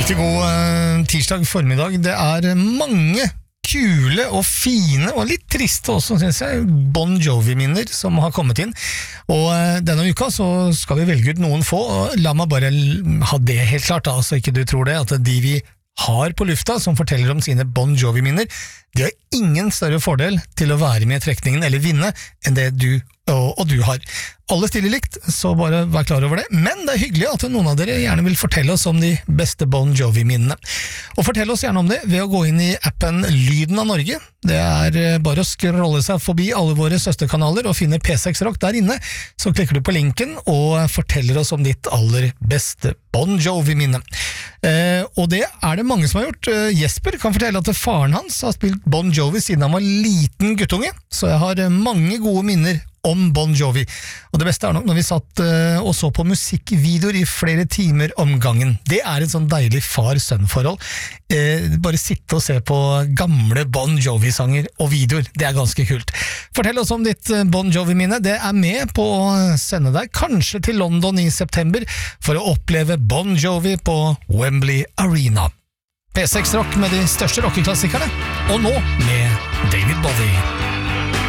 Riktig god tirsdag formiddag. Det mange kule og fine, og litt triste også, synes jeg, Bon Jovi-minner som har kommet inn. Og denne uka så skal vi velge ut noen få, og la meg bare ha det helt klart, da, så ikke du tror det, at de vi har på lufta som forteller om sine Bon Jovi-minner, de har ingen større fordel til å være med i trekningen eller vinne enn det du og du har. Alle stiller likt, så bare vær klar over det. Men det hyggelig at noen av dere gjerne vil fortelle oss om de beste Bon Jovi-minnene. Og fortell oss gjerne om det ved å gå inn i appen Lyden av Norge. Det bare å scrolle seg forbi alle våre søsterkanaler og finne P6 Rock der inne. Så klikker du på linken og forteller oss om ditt aller beste Bon Jovi-minne. Og det det mange som har gjort. Jesper kan fortelle at faren hans har spilt Bon Jovi siden han var liten guttunge, så jeg har mange gode minner om Bon Jovi. Og det beste nok når vi satt og så på musikkvideoer i flere timer om gangen. Det et sånn deilig far-sønn-forhold. Bare sitte og se på gamle Bon Jovi-sanger og videoer. Det ganske kult. Fortell oss om ditt Bon Jovi-minne. Det med på å sende deg kanskje til London i september for å oppleve Bon Jovi på Wembley Arena. P6 Rock med de største rockeklassikerne, og nå med David Bowie.